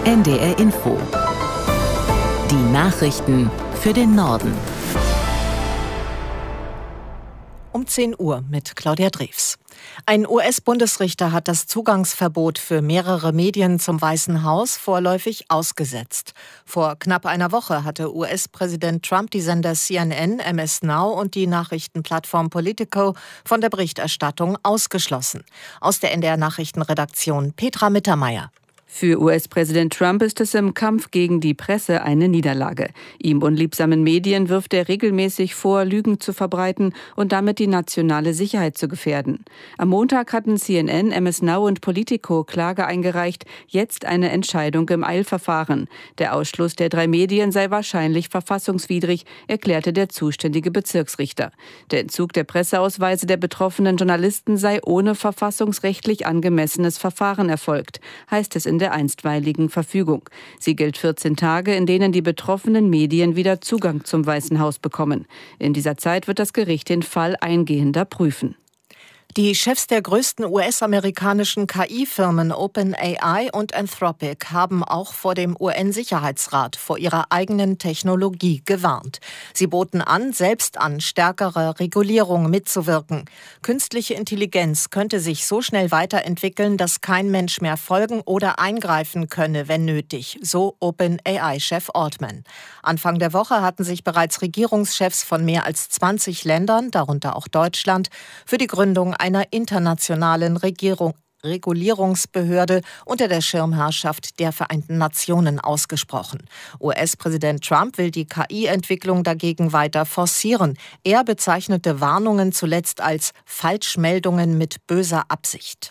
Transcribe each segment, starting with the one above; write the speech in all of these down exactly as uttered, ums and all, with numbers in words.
N D R Info. Die Nachrichten für den Norden. Um zehn Uhr mit Claudia Drews. Ein U S-Bundesrichter hat das Zugangsverbot für mehrere Medien zum Weißen Haus vorläufig ausgesetzt. Vor knapp einer Woche hatte U S-Präsident Trump die Sender C N N, M S Now und die Nachrichtenplattform Politico von der Berichterstattung ausgeschlossen. Aus der N D R-Nachrichtenredaktion Petra Mittermeier. Für U S-Präsident Trump ist es im Kampf gegen die Presse eine Niederlage. Ihm unliebsamen Medien wirft er regelmäßig vor, Lügen zu verbreiten und damit die nationale Sicherheit zu gefährden. Am Montag hatten C N N, M S Now und Politico Klage eingereicht, jetzt eine Entscheidung im Eilverfahren. Der Ausschluss der drei Medien sei wahrscheinlich verfassungswidrig, erklärte der zuständige Bezirksrichter. Der Entzug der Presseausweise der betroffenen Journalisten sei ohne verfassungsrechtlich angemessenes Verfahren erfolgt, heißt es in der einstweiligen Verfügung. Sie gilt vierzehn Tage, in denen die betroffenen Medien wieder Zugang zum Weißen Haus bekommen. In dieser Zeit wird das Gericht den Fall eingehender prüfen. Die Chefs der größten U S-amerikanischen K I-Firmen OpenAI und Anthropic haben auch vor dem U N-Sicherheitsrat vor ihrer eigenen Technologie gewarnt. Sie boten an, selbst an stärkere Regulierung mitzuwirken. Künstliche Intelligenz könnte sich so schnell weiterentwickeln, dass kein Mensch mehr folgen oder eingreifen könne, wenn nötig, so OpenAI-Chef Altman. Anfang der Woche hatten sich bereits Regierungschefs von mehr als zwanzig Ländern, darunter auch Deutschland, für die Gründung einer internationalen Regierung, Regulierungsbehörde unter der Schirmherrschaft der Vereinten Nationen ausgesprochen. U S-Präsident Trump will die K I-Entwicklung dagegen weiter forcieren. Er bezeichnete Warnungen zuletzt als Falschmeldungen mit böser Absicht.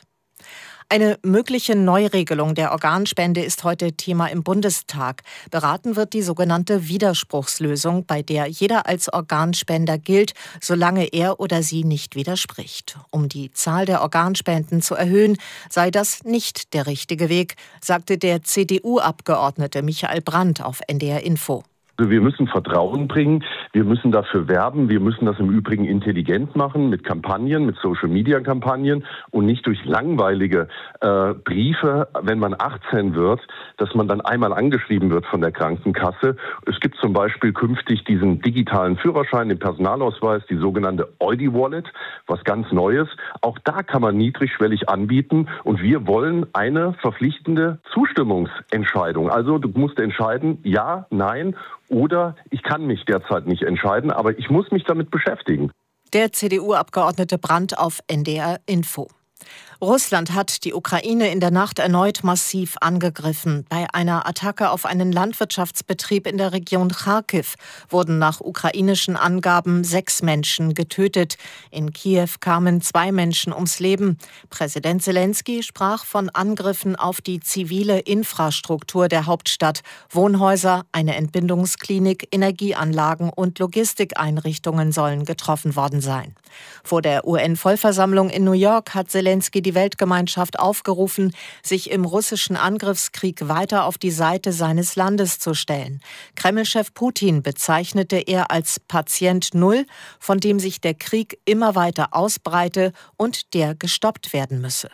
Eine mögliche Neuregelung der Organspende ist heute Thema im Bundestag. Beraten wird die sogenannte Widerspruchslösung, bei der jeder als Organspender gilt, solange er oder sie nicht widerspricht. Um die Zahl der Organspenden zu erhöhen, sei das nicht der richtige Weg, sagte der C D U-Abgeordnete Michael Brandt auf N D R Info. Wir müssen Vertrauen bringen, wir müssen dafür werben, wir müssen das im Übrigen intelligent machen mit Kampagnen, mit Social-Media-Kampagnen und nicht durch langweilige äh, Briefe, wenn man achtzehn wird, dass man dann einmal angeschrieben wird von der Krankenkasse. Es gibt zum Beispiel künftig diesen digitalen Führerschein, den Personalausweis, die sogenannte Eudi-Wallet, was ganz Neues. Auch da kann man niedrigschwellig anbieten und wir wollen eine verpflichtende Zustimmungsentscheidung. Also du musst entscheiden, ja, nein, oder ich kann mich derzeit nicht entscheiden, aber ich muss mich damit beschäftigen. Der C D U-Abgeordnete Brandt auf N D R Info. Russland hat die Ukraine in der Nacht erneut massiv angegriffen. Bei einer Attacke auf einen Landwirtschaftsbetrieb in der Region Charkiw wurden nach ukrainischen Angaben sechs Menschen getötet. In Kiew kamen zwei Menschen ums Leben. Präsident Selenskyj sprach von Angriffen auf die zivile Infrastruktur der Hauptstadt. Wohnhäuser, eine Entbindungsklinik, Energieanlagen und Logistikeinrichtungen sollen getroffen worden sein. Vor der U N-Vollversammlung in New York hat Selenskyj die Weltgemeinschaft aufgerufen, sich im russischen Angriffskrieg weiter auf die Seite seines Landes zu stellen. Kreml-Chef Putin bezeichnete er als Patient Null, von dem sich der Krieg immer weiter ausbreite und der gestoppt werden müsse.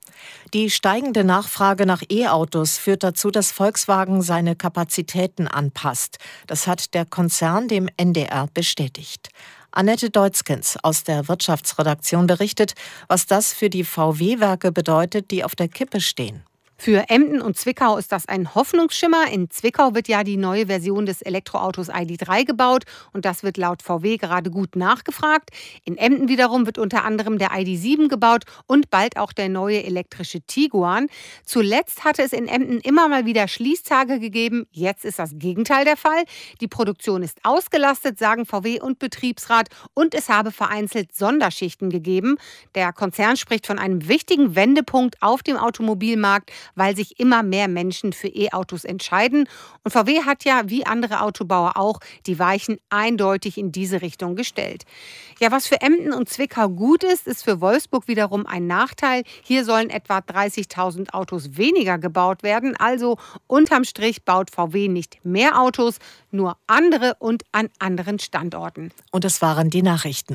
Die steigende Nachfrage nach E-Autos führt dazu, dass Volkswagen seine Kapazitäten anpasst. Das hat der Konzern dem N D R bestätigt. Annette Deutzkens aus der Wirtschaftsredaktion berichtet, was das für die V W-Werke bedeutet, die auf der Kippe stehen. Für Emden und Zwickau ist das ein Hoffnungsschimmer. In Zwickau wird ja die neue Version des Elektroautos I D drei gebaut und das wird laut V W gerade gut nachgefragt. In Emden wiederum wird unter anderem der I D sieben gebaut und bald auch der neue elektrische Tiguan. Zuletzt hatte es in Emden immer mal wieder Schließtage gegeben. Jetzt ist das Gegenteil der Fall. Die Produktion ist ausgelastet, sagen V W und Betriebsrat, und es habe vereinzelt Sonderschichten gegeben. Der Konzern spricht von einem wichtigen Wendepunkt auf dem Automobilmarkt, weil sich immer mehr Menschen für E-Autos entscheiden. Und V W hat ja, wie andere Autobauer auch, die Weichen eindeutig in diese Richtung gestellt. Ja, was für Emden und Zwickau gut ist, ist für Wolfsburg wiederum ein Nachteil. Hier sollen etwa dreißigtausend Autos weniger gebaut werden. Also unterm Strich baut V W nicht mehr Autos, nur andere und an anderen Standorten. Und das waren die Nachrichten.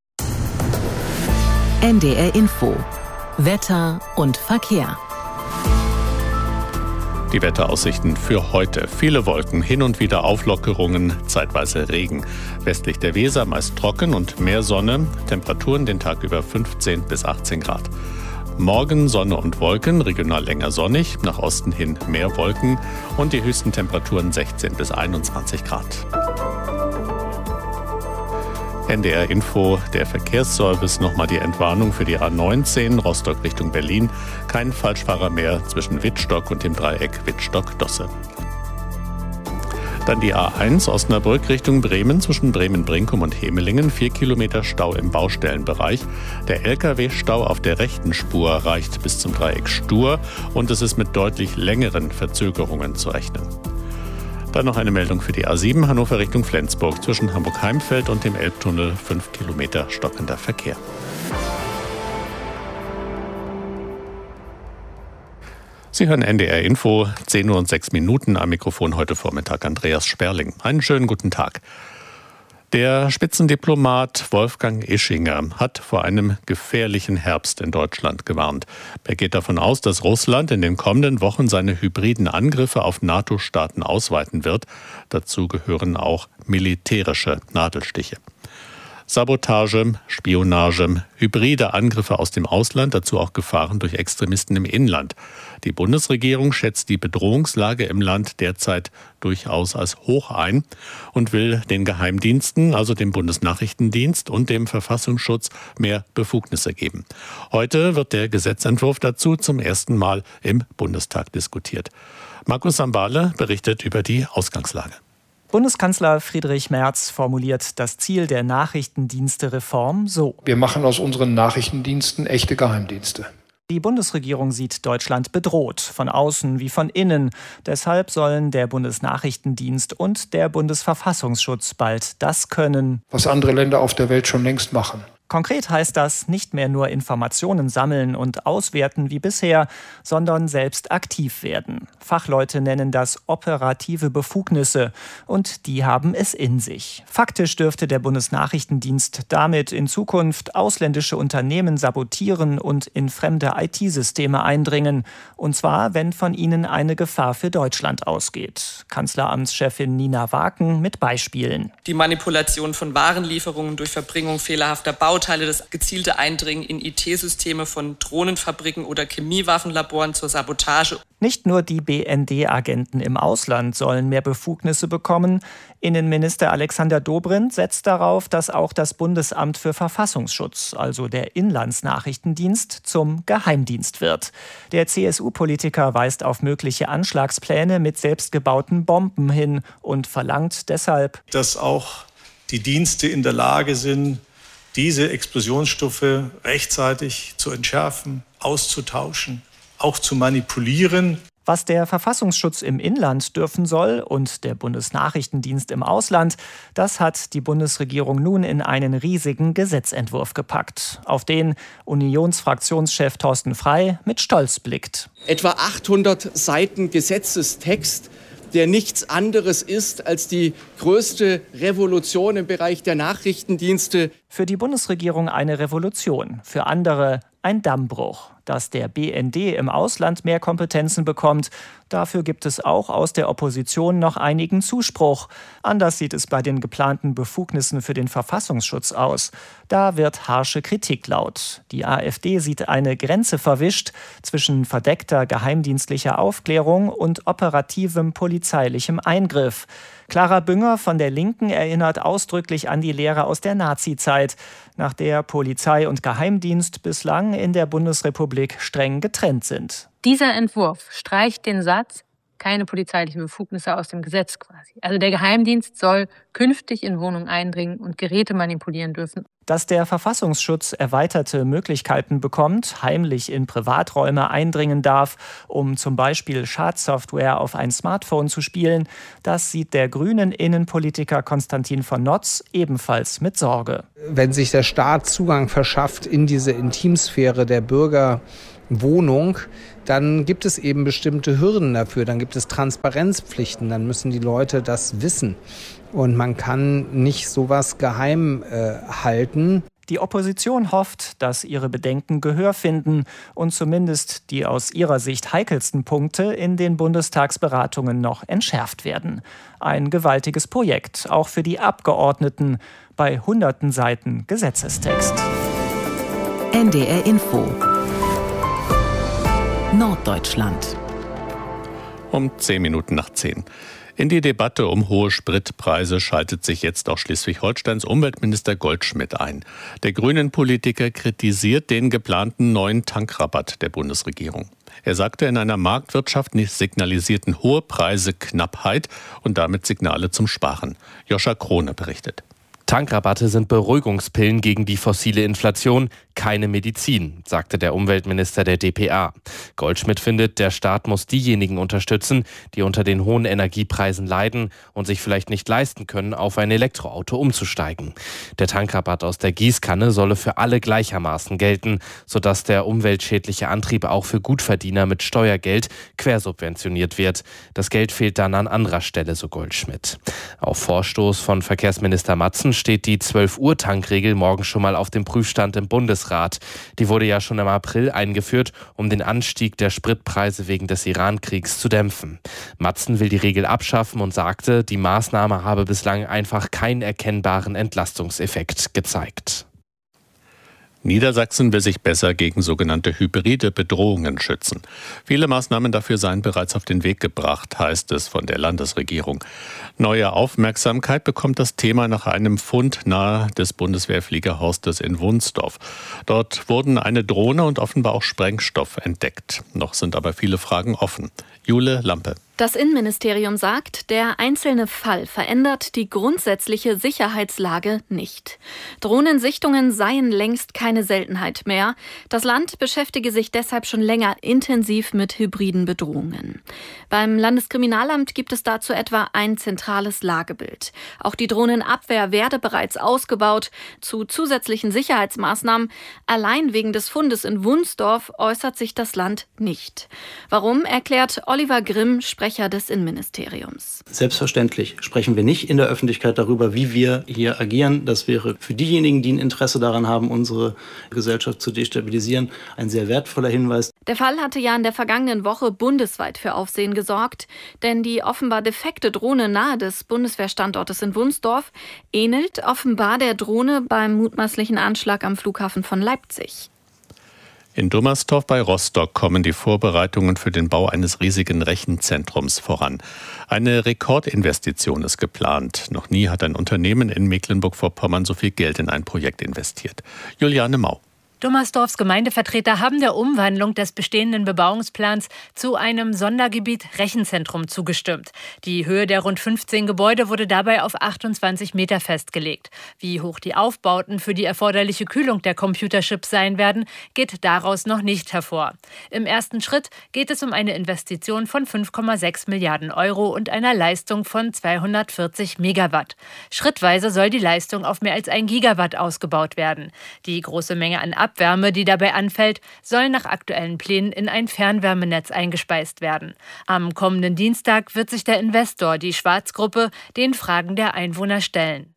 N D R Info. Wetter und Verkehr. Die Wetteraussichten für heute. Viele Wolken, hin und wieder Auflockerungen, zeitweise Regen. Westlich der Weser meist trocken und mehr Sonne. Temperaturen den Tag über fünfzehn bis achtzehn Grad. Morgen Sonne und Wolken, regional länger sonnig, nach Osten hin mehr Wolken und die höchsten Temperaturen sechzehn bis einundzwanzig Grad. N D R Info, der Verkehrsservice, nochmal die Entwarnung für die A neunzehn, Rostock Richtung Berlin. Kein Falschfahrer mehr zwischen Wittstock und dem Dreieck Wittstock-Dosse. Dann die A eins, Osnabrück Richtung Bremen, zwischen Bremen-Brinkum und Hemelingen. Vier Kilometer Stau im Baustellenbereich. Der L K W-Stau auf der rechten Spur reicht bis zum Dreieck Stur und es ist mit deutlich längeren Verzögerungen zu rechnen. Dann noch eine Meldung für die A sieben, Hannover Richtung Flensburg, zwischen Hamburg-Heimfeld und dem Elbtunnel. Fünf Kilometer stockender Verkehr. Sie hören N D R Info, zehn Uhr und sechs Minuten, am Mikrofon heute Vormittag Andreas Sperling. Einen schönen guten Tag. Der Spitzendiplomat Wolfgang Ischinger hat vor einem gefährlichen Herbst in Deutschland gewarnt. Er geht davon aus, dass Russland in den kommenden Wochen seine hybriden Angriffe auf NATO-Staaten ausweiten wird. Dazu gehören auch militärische Nadelstiche. Sabotage, Spionage, hybride Angriffe aus dem Ausland, dazu auch Gefahren durch Extremisten im Inland. Die Bundesregierung schätzt die Bedrohungslage im Land derzeit durchaus als hoch ein und will den Geheimdiensten, also dem Bundesnachrichtendienst und dem Verfassungsschutz, mehr Befugnisse geben. Heute wird der Gesetzentwurf dazu zum ersten Mal im Bundestag diskutiert. Markus Sambale berichtet über die Ausgangslage. Bundeskanzler Friedrich Merz formuliert das Ziel der Nachrichtendienste-Reform so: Wir machen aus unseren Nachrichtendiensten echte Geheimdienste. Die Bundesregierung sieht Deutschland bedroht, von außen wie von innen. Deshalb sollen der Bundesnachrichtendienst und der Bundesverfassungsschutz bald das können, was andere Länder auf der Welt schon längst machen. Konkret heißt das, nicht mehr nur Informationen sammeln und auswerten wie bisher, sondern selbst aktiv werden. Fachleute nennen das operative Befugnisse und die haben es in sich. Faktisch dürfte der Bundesnachrichtendienst damit in Zukunft ausländische Unternehmen sabotieren und in fremde I T-Systeme eindringen. Und zwar, wenn von ihnen eine Gefahr für Deutschland ausgeht. Kanzleramtschefin Nina Waken mit Beispielen. Die Manipulation von Warenlieferungen durch Verbringung fehlerhafter Bauteile, das gezielte Eindringen in I T-Systeme von Drohnenfabriken oder Chemiewaffenlaboren zur Sabotage. Nicht nur die B N D-Agenten im Ausland sollen mehr Befugnisse bekommen. Innenminister Alexander Dobrindt setzt darauf, dass auch das Bundesamt für Verfassungsschutz, also der Inlandsnachrichtendienst, zum Geheimdienst wird. Der C S U-Politiker weist auf mögliche Anschlagspläne mit selbstgebauten Bomben hin und verlangt deshalb, dass auch die Dienste in der Lage sind, diese Explosionsstoffe rechtzeitig zu entschärfen, auszutauschen, auch zu manipulieren. Was der Verfassungsschutz im Inland dürfen soll und der Bundesnachrichtendienst im Ausland, das hat die Bundesregierung nun in einen riesigen Gesetzentwurf gepackt, auf den Unionsfraktionschef Thorsten Frey mit Stolz blickt. Etwa achthundert Seiten Gesetzestext, der nichts anderes ist als die größte Revolution im Bereich der Nachrichtendienste. Für die Bundesregierung eine Revolution, für andere ein Dammbruch. Dass der B N D im Ausland mehr Kompetenzen bekommt, dafür gibt es auch aus der Opposition noch einigen Zuspruch. Anders sieht es bei den geplanten Befugnissen für den Verfassungsschutz aus. Da wird harsche Kritik laut. Die AfD sieht eine Grenze verwischt zwischen verdeckter geheimdienstlicher Aufklärung und operativem polizeilichem Eingriff. Clara Bünger von der Linken erinnert ausdrücklich an die Lehre aus der Nazizeit, nach der Polizei und Geheimdienst bislang in der Bundesrepublik streng getrennt sind. Dieser Entwurf streicht den Satz, keine polizeilichen Befugnisse aus dem Gesetz quasi. Also der Geheimdienst soll künftig in Wohnungen eindringen und Geräte manipulieren dürfen. Dass der Verfassungsschutz erweiterte Möglichkeiten bekommt, heimlich in Privaträume eindringen darf, um zum Beispiel Schadsoftware auf ein Smartphone zu spielen, das sieht der grünen Innenpolitiker Konstantin von Notz ebenfalls mit Sorge. Wenn sich der Staat Zugang verschafft in diese Intimsphäre der Bürgerwohnung, dann gibt es eben bestimmte Hürden dafür, dann gibt es Transparenzpflichten, dann müssen die Leute das wissen. Und man kann nicht sowas geheim äh, halten. Die Opposition hofft, dass ihre Bedenken Gehör finden und zumindest die aus ihrer Sicht heikelsten Punkte in den Bundestagsberatungen noch entschärft werden. Ein gewaltiges Projekt, auch für die Abgeordneten, bei hunderten Seiten Gesetzestext. N D R Info Norddeutschland. Um zehn Minuten nach zehn. In die Debatte um hohe Spritpreise schaltet sich jetzt auch Schleswig-Holsteins Umweltminister Goldschmidt ein. Der Grünen-Politiker kritisiert den geplanten neuen Tankrabatt der Bundesregierung. Er sagte, in einer Marktwirtschaft nicht signalisierten hohe Preise Knappheit und damit Signale zum Sparen. Joscha Krone berichtet. Tankrabatte sind Beruhigungspillen gegen die fossile Inflation, keine Medizin, sagte der Umweltminister der d p a. Goldschmidt findet, der Staat muss diejenigen unterstützen, die unter den hohen Energiepreisen leiden und sich vielleicht nicht leisten können, auf ein Elektroauto umzusteigen. Der Tankrabatt aus der Gießkanne solle für alle gleichermaßen gelten, sodass der umweltschädliche Antrieb auch für Gutverdiener mit Steuergeld quersubventioniert wird. Das Geld fehlt dann an anderer Stelle, so Goldschmidt. Auf Vorstoß von Verkehrsminister Matzen steht die zwölf Uhr Tankregel morgen schon mal auf dem Prüfstand im Bundesrat. Die wurde ja schon im April eingeführt, um den Anstieg der Spritpreise wegen des Iran-Kriegs zu dämpfen. Matzen will die Regel abschaffen und sagte, die Maßnahme habe bislang einfach keinen erkennbaren Entlastungseffekt gezeigt. Niedersachsen will sich besser gegen sogenannte hybride Bedrohungen schützen. Viele Maßnahmen dafür seien bereits auf den Weg gebracht, heißt es von der Landesregierung. Neue Aufmerksamkeit bekommt das Thema nach einem Fund nahe des Bundeswehrfliegerhorstes in Wunsdorf. Dort wurden eine Drohne und offenbar auch Sprengstoff entdeckt. Noch sind aber viele Fragen offen. Jule Lampe. Das Innenministerium sagt, der einzelne Fall verändert die grundsätzliche Sicherheitslage nicht. Drohnensichtungen seien längst keine Seltenheit mehr. Das Land beschäftige sich deshalb schon länger intensiv mit hybriden Bedrohungen. Beim Landeskriminalamt gibt es dazu etwa ein zentrales Lagebild. Auch die Drohnenabwehr werde bereits ausgebaut. Zu zusätzlichen Sicherheitsmaßnahmen allein wegen des Fundes in Wunsdorf äußert sich das Land nicht. Warum, erklärt Oliver Grimm, Sprecher des Innenministeriums. Selbstverständlich sprechen wir nicht in der Öffentlichkeit darüber, wie wir hier agieren. Das wäre für diejenigen, die ein Interesse daran haben, unsere Gesellschaft zu destabilisieren, ein sehr wertvoller Hinweis. Der Fall hatte ja in der vergangenen Woche bundesweit für Aufsehen gesorgt, denn die offenbar defekte Drohne nahe des Bundeswehrstandortes in Wunsdorf ähnelt offenbar der Drohne beim mutmaßlichen Anschlag am Flughafen von Leipzig. In Dummersdorf bei Rostock kommen die Vorbereitungen für den Bau eines riesigen Rechenzentrums voran. Eine Rekordinvestition ist geplant. Noch nie hat ein Unternehmen in Mecklenburg-Vorpommern so viel Geld in ein Projekt investiert. Juliane Mau. Dummersdorfs Gemeindevertreter haben der Umwandlung des bestehenden Bebauungsplans zu einem Sondergebiet Rechenzentrum zugestimmt. Die Höhe der rund fünfzehn Gebäude wurde dabei auf achtundzwanzig Meter festgelegt. Wie hoch die Aufbauten für die erforderliche Kühlung der Computerchips sein werden, geht daraus noch nicht hervor. Im ersten Schritt geht es um eine Investition von fünf Komma sechs Milliarden Euro und einer Leistung von zweihundertvierzig Megawatt. Schrittweise soll die Leistung auf mehr als ein Gigawatt ausgebaut werden. Die große Menge an Abwärme, die dabei anfällt, soll nach aktuellen Plänen in ein Fernwärmenetz eingespeist werden. Am kommenden Dienstag wird sich der Investor, die Schwarz-Gruppe, den Fragen der Einwohner stellen.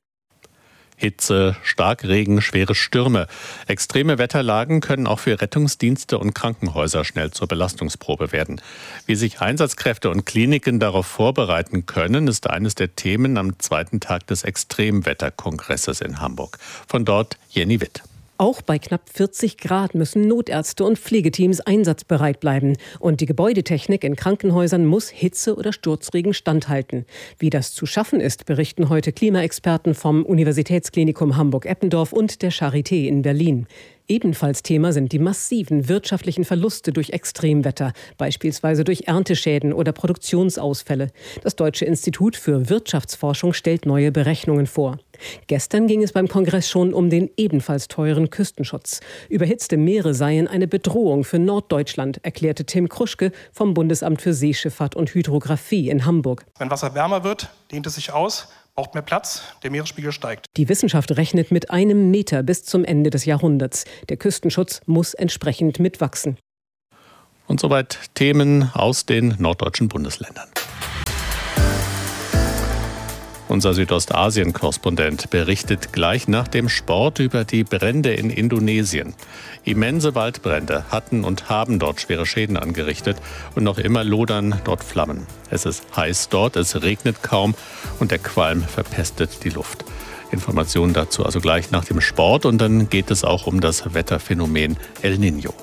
Hitze, Starkregen, schwere Stürme. Extreme Wetterlagen können auch für Rettungsdienste und Krankenhäuser schnell zur Belastungsprobe werden. Wie sich Einsatzkräfte und Kliniken darauf vorbereiten können, ist eines der Themen am zweiten Tag des Extremwetterkongresses in Hamburg. Von dort Jenny Witt. Auch bei knapp vierzig Grad müssen Notärzte und Pflegeteams einsatzbereit bleiben. Und die Gebäudetechnik in Krankenhäusern muss Hitze oder Sturzregen standhalten. Wie das zu schaffen ist, berichten heute Klimaexperten vom Universitätsklinikum Hamburg-Eppendorf und der Charité in Berlin. Ebenfalls Thema sind die massiven wirtschaftlichen Verluste durch Extremwetter, beispielsweise durch Ernteschäden oder Produktionsausfälle. Das Deutsche Institut für Wirtschaftsforschung stellt neue Berechnungen vor. Gestern ging es beim Kongress schon um den ebenfalls teuren Küstenschutz. Überhitzte Meere seien eine Bedrohung für Norddeutschland, erklärte Tim Kruschke vom Bundesamt für Seeschifffahrt und Hydrographie in Hamburg. Wenn Wasser wärmer wird, dehnt es sich aus, braucht mehr Platz, der Meeresspiegel steigt. Die Wissenschaft rechnet mit einem Meter bis zum Ende des Jahrhunderts. Der Küstenschutz muss entsprechend mitwachsen. Und soweit Themen aus den norddeutschen Bundesländern. Unser Südostasien-Korrespondent berichtet gleich nach dem Sport über die Brände in Indonesien. Immense Waldbrände hatten und haben dort schwere Schäden angerichtet und noch immer lodern dort Flammen. Es ist heiß dort, es regnet kaum und der Qualm verpestet die Luft. Informationen dazu also gleich nach dem Sport und dann geht es auch um das Wetterphänomen El Niño.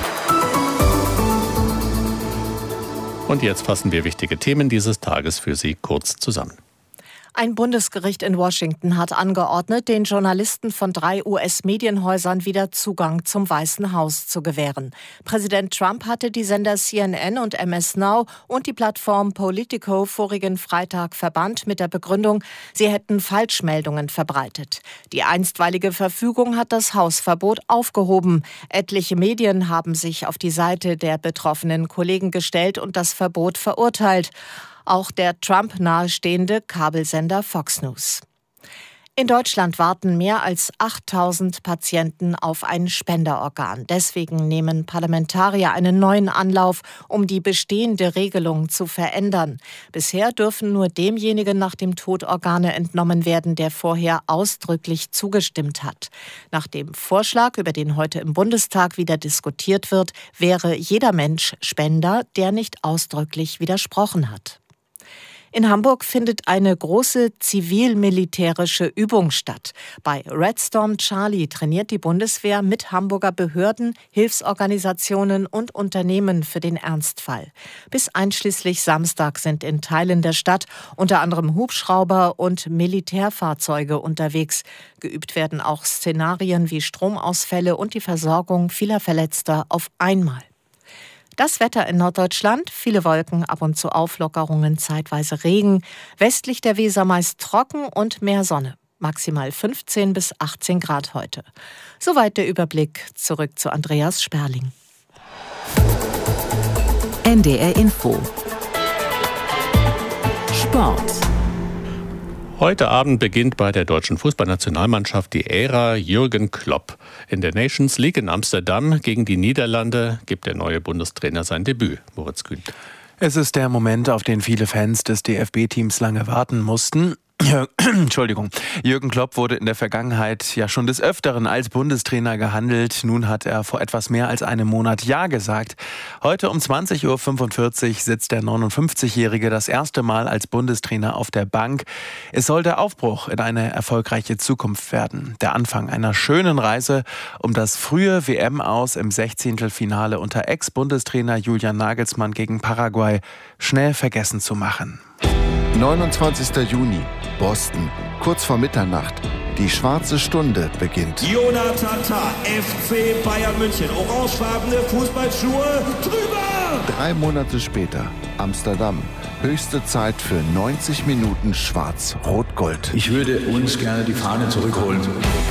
Und jetzt fassen wir wichtige Themen dieses Tages für Sie kurz zusammen. Ein Bundesgericht in Washington hat angeordnet, den Journalisten von drei U S-Medienhäusern wieder Zugang zum Weißen Haus zu gewähren. Präsident Trump hatte die Sender C N N und M S Now und die Plattform Politico vorigen Freitag verbannt mit der Begründung, sie hätten Falschmeldungen verbreitet. Die einstweilige Verfügung hat das Hausverbot aufgehoben. Etliche Medien haben sich auf die Seite der betroffenen Kollegen gestellt und das Verbot verurteilt. Auch der Trump nahestehende Kabelsender Fox News. In Deutschland warten mehr als achttausend Patienten auf ein Spenderorgan. Deswegen nehmen Parlamentarier einen neuen Anlauf, um die bestehende Regelung zu verändern. Bisher dürfen nur demjenigen nach dem Tod Organe entnommen werden, der vorher ausdrücklich zugestimmt hat. Nach dem Vorschlag, über den heute im Bundestag wieder diskutiert wird, wäre jeder Mensch Spender, der nicht ausdrücklich widersprochen hat. In Hamburg findet eine große zivil-militärische Übung statt. Bei Red Storm Charlie trainiert die Bundeswehr mit Hamburger Behörden, Hilfsorganisationen und Unternehmen für den Ernstfall. Bis einschließlich Samstag sind in Teilen der Stadt unter anderem Hubschrauber und Militärfahrzeuge unterwegs. Geübt werden auch Szenarien wie Stromausfälle und die Versorgung vieler Verletzter auf einmal. Das Wetter in Norddeutschland, viele Wolken, ab und zu Auflockerungen, zeitweise Regen. Westlich der Weser meist trocken und mehr Sonne. Maximal fünfzehn bis achtzehn Grad heute. Soweit der Überblick. Zurück zu Andreas Sperling. N D R Info. Sport. Heute Abend beginnt bei der deutschen Fußballnationalmannschaft die Ära Jürgen Klopp. In der Nations League in Amsterdam gegen die Niederlande gibt der neue Bundestrainer sein Debüt. Moritz Kühn. Es ist der Moment, auf den viele Fans des D F B-Teams lange warten mussten. Entschuldigung. Jürgen Klopp wurde in der Vergangenheit ja schon des Öfteren als Bundestrainer gehandelt. Nun hat er vor etwas mehr als einem Monat Ja gesagt. Heute um zwanzig Uhr fünfundvierzig sitzt der neunundfünfzigjährige das erste Mal als Bundestrainer auf der Bank. Es soll der Aufbruch in eine erfolgreiche Zukunft werden. Der Anfang einer schönen Reise, um das frühe W M-Aus im Sechzehntelfinale unter Ex-Bundestrainer Julian Nagelsmann gegen Paraguay schnell vergessen zu machen. neunundzwanzigster Juni, Boston, kurz vor Mitternacht. Die schwarze Stunde beginnt. Jonathan Tah, F C Bayern München, orangefarbene Fußballschuhe, drüber! Drei Monate später, Amsterdam. Höchste Zeit für neunzig Minuten Schwarz-Rot-Gold. Ich würde uns gerne die Fahne zurückholen.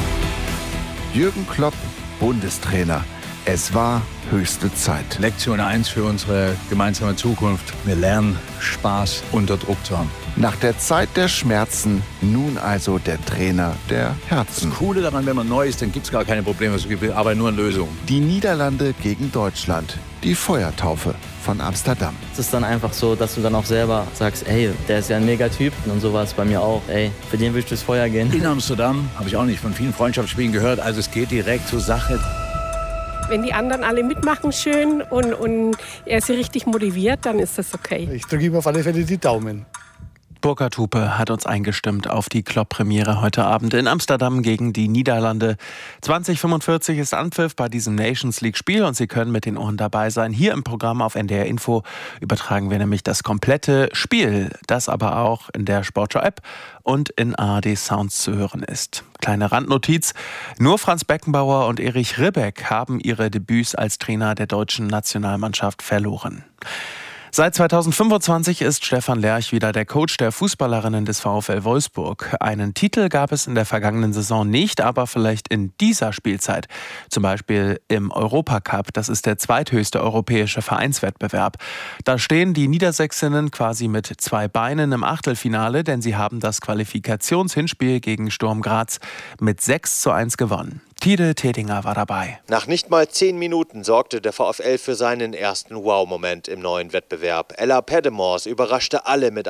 Jürgen Klopp, Bundestrainer. Es war höchste Zeit. Lektion eins für unsere gemeinsame Zukunft. Wir lernen, Spaß unter Druck zu haben. Nach der Zeit der Schmerzen, nun also der Trainer der Herzen. Das Coole daran, wenn man neu ist, dann gibt es gar keine Probleme. Es gibt aber nur eine Lösung. Die Niederlande gegen Deutschland. Die Feuertaufe von Amsterdam. Es ist dann einfach so, dass du dann auch selber sagst, ey, der ist ja ein Megatyp. Und so war es bei mir auch. Ey, für den will ich durchs Feuer gehen. In Amsterdam habe ich auch nicht von vielen Freundschaftsspielen gehört. Also es geht direkt zur Sache. Wenn die anderen alle mitmachen schön und, und er sie richtig motiviert, dann ist das okay. Ich drücke ihm auf alle Fälle die Daumen. Burkhard Hupe hat uns eingestimmt auf die Klopp-Premiere heute Abend in Amsterdam gegen die Niederlande. zwanzig fünfundvierzig ist Anpfiff bei diesem Nations League-Spiel und Sie können mit den Ohren dabei sein. Hier im Programm auf N D R Info übertragen wir nämlich das komplette Spiel, das aber auch in der Sportschau-App und in A R D Sounds zu hören ist. Kleine Randnotiz: Nur Franz Beckenbauer und Erich Ribbeck haben ihre Debüts als Trainer der deutschen Nationalmannschaft verloren. Seit zweitausendfünfundzwanzig ist Stefan Lerch wieder der Coach der Fußballerinnen des VfL Wolfsburg. Einen Titel gab es in der vergangenen Saison nicht, aber vielleicht in dieser Spielzeit. Zum Beispiel im Europacup, das ist der zweithöchste europäische Vereinswettbewerb. Da stehen die Niedersächsinnen quasi mit zwei Beinen im Achtelfinale, denn sie haben das Qualifikationshinspiel gegen Sturm Graz mit sechs zu eins gewonnen. Tide Tedinger war dabei. Nach nicht mal zehn Minuten sorgte der VfL für seinen ersten Wow-Moment im neuen Wettbewerb. Ella Pedemors überraschte alle mit